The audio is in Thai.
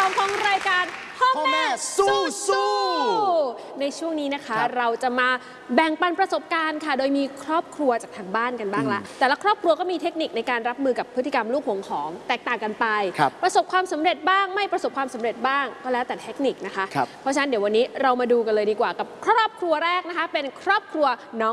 2ของรายการพ่อแม่สู้ในช่วงนี้นะคะเราจะมาแบ่งปันประสบการณ์ค่ะโดยมีครอบครัวจากทางบ้านกันบ้างละแต่ละครอบครัวก็มีเทคนิคในการรับมือกับพฤติกรรมลูกหวงของแตกต่างกันไปประสบความสำเร็จบ้างไม่ประสบความสำเร็จบ้างก็แล้วแต่เทคนิคนะคะเพราะฉะนั้นเดี๋ยววันนี้เรามาดูกันเลยดีกว่ากับครอบครัวแรกนะคะเป็นครอบครัวน้อง